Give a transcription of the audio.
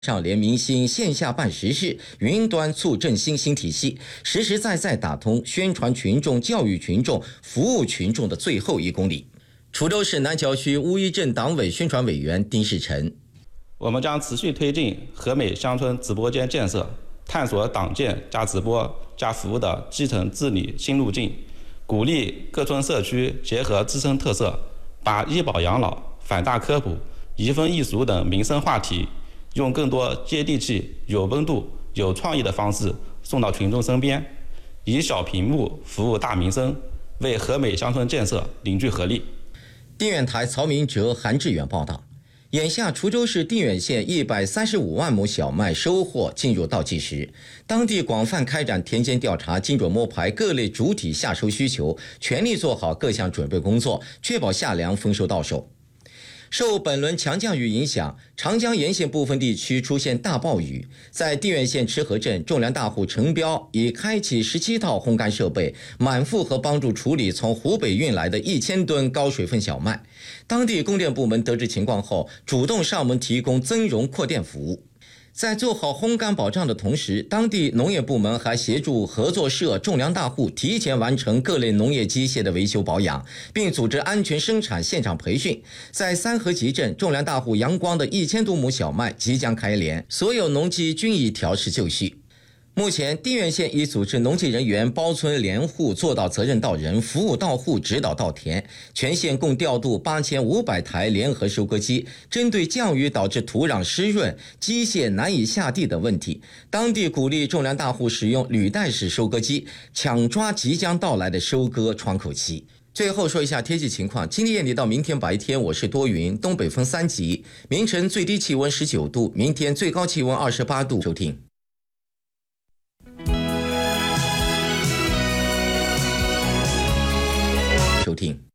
上联明星线下办实事，云端促振兴新体系，实实在在打通宣传群众、教育群众、服务群众的最后1公里。滁州市南郊区乌一镇党委宣传委员丁世成： 我们将持续推进和美乡村直播间建设，探索党建加直播加服务的基层治理新路径，鼓励各村社区结合自身特色，把医保养老、反诈科普、移风易俗等民生话题，用更多接地气、有温度、有创意的方式送到群众身边，以小屏幕服务大民生，为和美乡村建设凝聚合力。 定远台曹明哲、韩志远报道。眼下滁州市定远县135万亩小麦收获进入倒计时，当地广泛开展田间调查，精准摸排各类主体下收需求，全力做好各项准备工作，确保夏粮丰收到手。受本轮强降雨影响，长江沿线部分地区出现大暴雨。在定远县赤河镇，种粮大户陈彪已开启17套烘干设备，满负荷帮助处理从湖北运来的1000吨高水分小麦。当地供电部门得知情况后，主动上门提供增容扩电服务。在做好烘干保障的同时，当地农业部门还协助合作社、种粮大户提前完成各类农业机械的维修保养，并组织安全生产现场培训。在三河集镇，种粮大户阳光的1000多亩小麦即将开镰，所有农机均已调试就绪。目前，定远县已组织农技人员包村联户，做到责任到人、服务到户、指导到田。全县共调度8500台联合收割机，针对降雨导致土壤湿润、机械难以下地等问题，当地鼓励种粮大户使用履带式收割机，抢抓即将到来的收割窗口期。最后说一下天气情况，今天夜里到明天白天我是多云，东北风3级，明晨最低气温19度，明天最高气温28度。收听。